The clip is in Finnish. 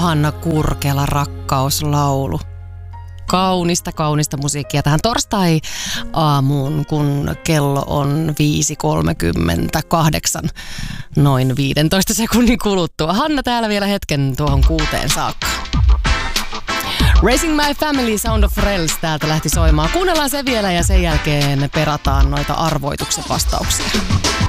Hanna Kurkela, Rakkauslaulu. Kaunista musiikkia tähän torstai-aamuun, kun kello on 5.38 noin 15 sekunnin kuluttua. Hanna täällä vielä hetken tuohon 6 saakka. Raising My Family, Sound of Rells täältä lähti soimaan. Kuunnellaan se vielä ja sen jälkeen perataan noita arvoituksen vastauksia.